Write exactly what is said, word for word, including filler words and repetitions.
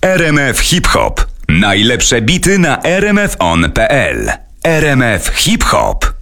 R M F Hip Hop. Najlepsze bity na r m f on kropka p l. R M F Hip Hop.